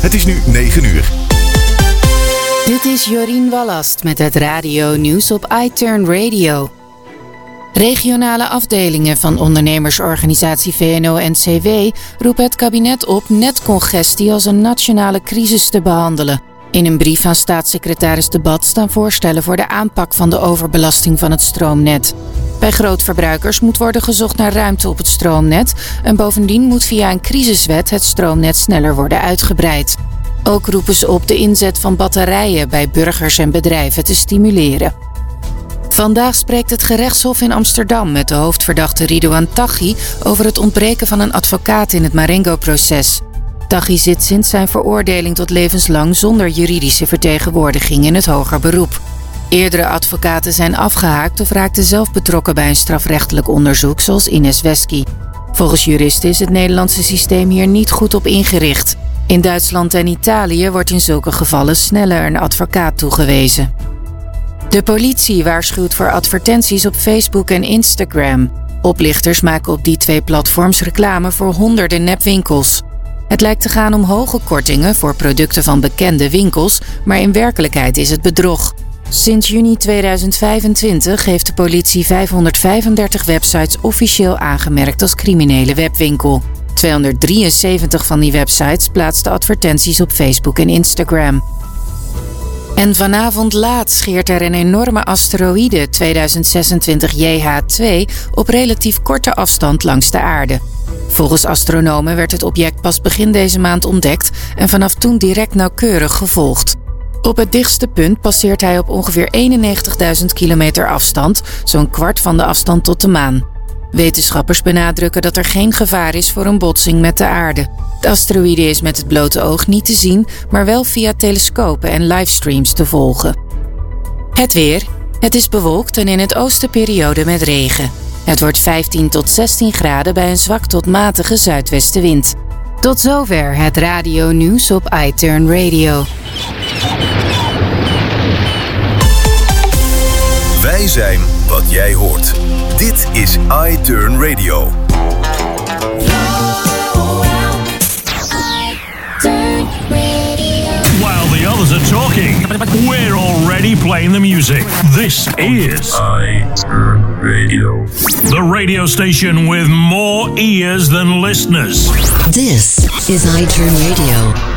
Het is nu 9 uur. Dit is Jorien Wallast met het radio-nieuws op iTurn Radio. Regionale afdelingen van ondernemersorganisatie VNO-NCW roepen het kabinet op netcongestie als een nationale crisis te behandelen. In een brief aan staatssecretaris De Bad staan voorstellen voor de aanpak van de overbelasting van het stroomnet. Bij grootverbruikers moet worden gezocht naar ruimte op het stroomnet en bovendien moet via een crisiswet het stroomnet sneller worden uitgebreid. Ook roepen ze op de inzet van batterijen bij burgers en bedrijven te stimuleren. Vandaag spreekt het gerechtshof in Amsterdam met de hoofdverdachte Ridouan Taghi over het ontbreken van een advocaat in het Marengo-proces. Taghi zit sinds zijn veroordeling tot levenslang zonder juridische vertegenwoordiging in het hoger beroep. Eerdere advocaten zijn afgehaakt of raakten zelf betrokken bij een strafrechtelijk onderzoek, zoals Ines Wesky. Volgens juristen is het Nederlandse systeem hier niet goed op ingericht. In Duitsland en Italië wordt in zulke gevallen sneller een advocaat toegewezen. De politie waarschuwt voor advertenties op Facebook en Instagram. Oplichters maken op die twee platforms reclame voor honderden nepwinkels. Het lijkt te gaan om hoge kortingen voor producten van bekende winkels, maar in werkelijkheid is het bedrog. Sinds juni 2025 heeft de politie 535 websites officieel aangemerkt als criminele webwinkel. 273 van die websites plaatsten advertenties op Facebook en Instagram. En vanavond laat scheert er een enorme asteroïde 2026 JH2 op relatief korte afstand langs de aarde. Volgens astronomen werd het object pas begin deze maand ontdekt en vanaf toen direct nauwkeurig gevolgd. Op het dichtste punt passeert hij op ongeveer 91.000 kilometer afstand, zo'n kwart van de afstand tot de maan. Wetenschappers benadrukken dat er geen gevaar is voor een botsing met de aarde. De asteroïde is met het blote oog niet te zien, maar wel via telescopen en livestreams te volgen. Het weer. Het is bewolkt en in het oosten periode met regen. Het wordt 15 tot 16 graden bij een zwak tot matige zuidwestenwind. Tot zover het radio-nieuws op iTurn Radio. Wij zijn wat jij hoort. Dit is iTurn Radio. While the others are talking, we're already playing the music. This is iTurn Radio. The radio station with more ears than listeners. This is iTurn Radio.